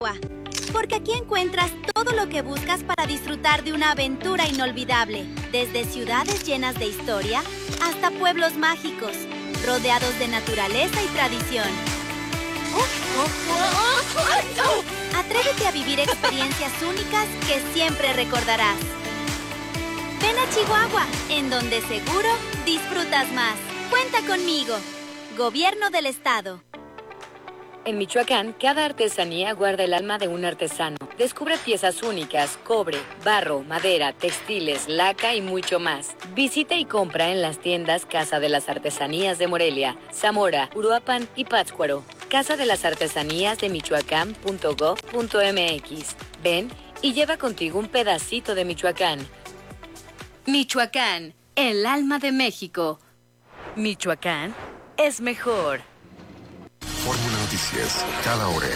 Chihuahua, porque aquí encuentras todo lo que buscas para disfrutar de una aventura inolvidable, desde ciudades llenas de historia hasta pueblos mágicos, rodeados de naturaleza y tradición. Atrévete a vivir experiencias únicas que siempre recordarás. Ven a Chihuahua, en donde seguro disfrutas más. Cuenta conmigo. Gobierno del Estado. En Michoacán, cada artesanía guarda el alma de un artesano. Descubre piezas únicas, cobre, barro, madera, textiles, laca y mucho más. Visita y compra en las tiendas Casa de las Artesanías de Morelia, Zamora, Uruapan y Pátzcuaro. Casa de las Artesanías de Michoacán.gov.mx. Ven y lleva contigo un pedacito de Michoacán. Michoacán, el alma de México. Michoacán es mejor. Fórmula Noticias, cada hora.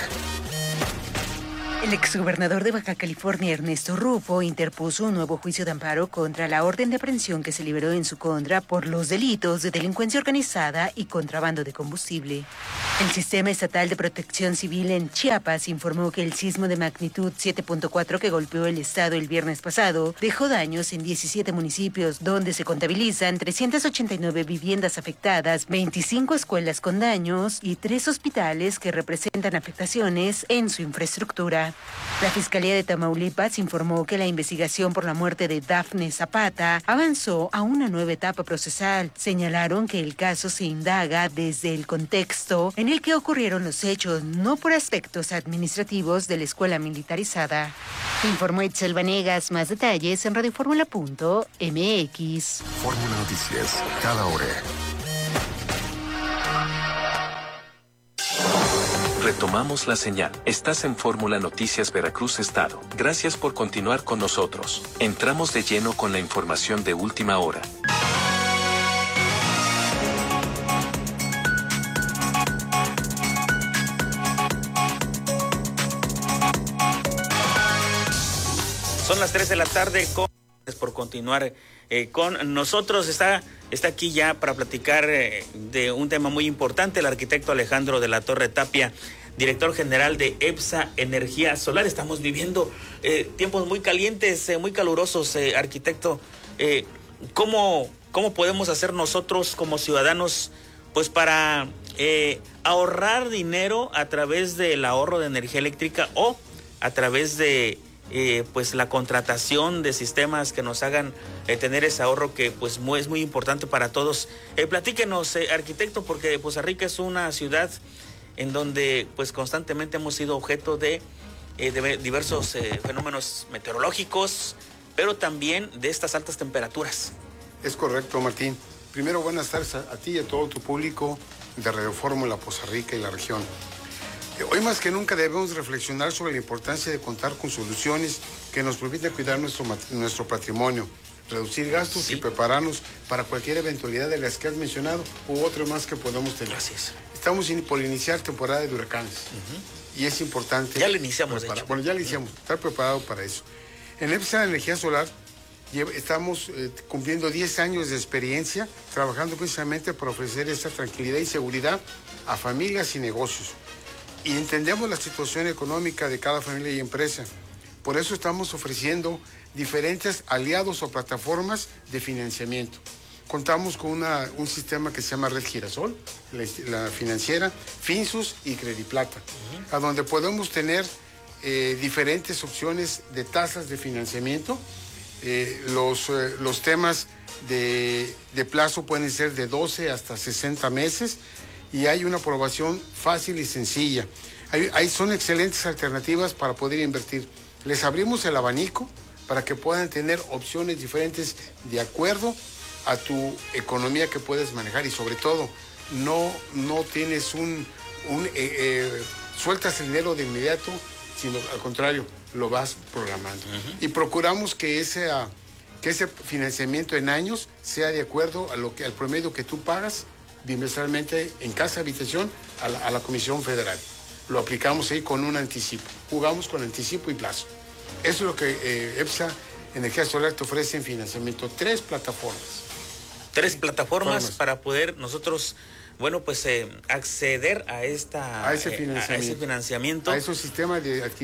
El exgobernador de Baja California, Ernesto Rufo, interpuso un nuevo juicio de amparo contra la orden de aprehensión que se liberó en su contra por los delitos de delincuencia organizada y contrabando de combustible. El Sistema Estatal de Protección Civil en Chiapas informó que el sismo de magnitud 7.4 que golpeó el estado el viernes pasado dejó daños en 17 municipios, donde se contabilizan 389 viviendas afectadas, 25 escuelas con daños y 3 hospitales que representan afectaciones en su infraestructura. La Fiscalía de Tamaulipas informó que la investigación por la muerte de Dafne Zapata avanzó a una nueva etapa procesal. Señalaron que el caso se indaga desde el contexto en el que ocurrieron los hechos, no por aspectos administrativos de la escuela militarizada. Informó Itzel Vanegas. Más detalles en radioformula.mx. Fórmula Noticias, cada hora. Retomamos la señal. Estás en Fórmula Noticias Veracruz Estado. Gracias por continuar con nosotros. Entramos de lleno con la información de última hora. Son las 3 de la tarde. Gracias por continuar con nosotros. Está aquí ya para platicar de un tema muy importante el arquitecto Alejandro de la Torre Tapia, director general de EPSA Energía Solar. Estamos viviendo tiempos muy calientes, muy calurosos, arquitecto. ¿Cómo podemos hacer nosotros como ciudadanos pues para ahorrar dinero a través del ahorro de energía eléctrica o a través de pues la contratación de sistemas que nos hagan tener ese ahorro que pues es muy importante para todos? Platíquenos, arquitecto, porque Poza Rica es una ciudad en donde pues constantemente hemos sido objeto de diversos fenómenos meteorológicos, pero también de estas altas temperaturas. Es correcto, Martín. Primero, buenas tardes a ti y a todo tu público de Radio Fórmula Poza Rica y la región. Hoy más que nunca debemos reflexionar sobre la importancia de contar con soluciones que nos permitan cuidar nuestro patrimonio, reducir gastos y prepararnos para cualquier eventualidad de las que has mencionado u otras más que podamos tener. Gracias. Estamos por iniciar temporada de huracanes y es importante... Ya lo iniciamos, de hecho. Bueno, ya lo iniciamos, estar preparado para eso. En EPSA Energía Solar estamos cumpliendo 10 años de experiencia trabajando precisamente para ofrecer esa tranquilidad y seguridad a familias y negocios. Y entendemos la situación económica de cada familia y empresa. Por eso estamos ofreciendo diferentes aliados o plataformas de financiamiento. Contamos con un sistema que se llama Red Girasol, la financiera, Finsus y Crediplata, a donde podemos tener diferentes opciones de tasas de financiamiento. Los temas de plazo pueden ser de 12 hasta 60 meses. Y hay una aprobación fácil y sencilla. Son excelentes alternativas para poder invertir. Les abrimos el abanico para que puedan tener opciones diferentes de acuerdo a tu economía que puedes manejar y sobre todo no tienes sueltas el dinero de inmediato, sino al contrario, lo vas programando. Y procuramos que ese financiamiento en años sea de acuerdo al promedio que tú pagas bimestralmente en casa habitación a la Comisión Federal. Lo aplicamos ahí con un anticipo. Jugamos con anticipo y plazo. Eso es lo que EPSA Energía Solar te ofrece en financiamiento. 3 plataformas. 3 plataformas para poder nosotros, bueno, pues acceder a ese financiamiento. A esos sistemas de adquisición